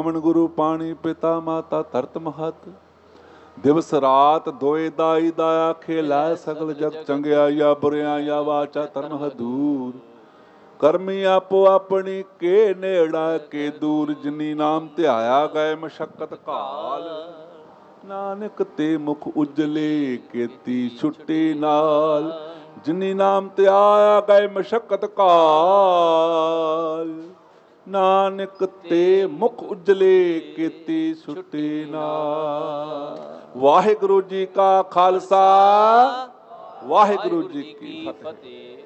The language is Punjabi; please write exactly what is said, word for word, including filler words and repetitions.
ਮਨ ਗੁਰੂ ਪਾਣੀ ਪਿਤਾ ਮਾਤਾ ਧਰਤ ਮਹਤ ਦਿਵਸ ਰਾਤ ਦੋਏ ਦਾਈ ਦਾ ਆਖੇ ਲੈ ਸਗਲ ਜਗ ਚੰਗਿਆਈਆ ਬੁਰਿਆਈਆ ਵਾਚਾ ਧਰਮ ਹਦੂਰ ਕਰਮੀ ਆਪੋ ਆਪਣੀ ਕੇ ਨੇੜਾ ਕੇ ਦੂਰ ਜਿਨੀ ਨਾਮ ਧਿਆਇਆ ਗਏ ਮਸ਼ਕਤ ਕਾਲ ਨਾਨਕ ਤੇ ਮੁਖ ਉਜਲੇ ਕੀਤੀ ਛੁੱਟੀ ਨਾਲ ਜਿਨੀ ਨਾਮ ਧਿਆਇਆ ਗਏ ਮਸ਼ਕਤ ਕਾਲ ਨਾਨਕ ਤੇ ਮੁਖ ਉਜਲੇ ਕੀਤੀ ਛੁੱਟੀ ਨਾਲ। ਵਾਹਿਗੁਰੂ ਜੀ ਕਾ ਖਾਲਸਾ ਵਾਹਿਗੁਰੂ ਜੀ ਕੀ ਫਤਿਹ।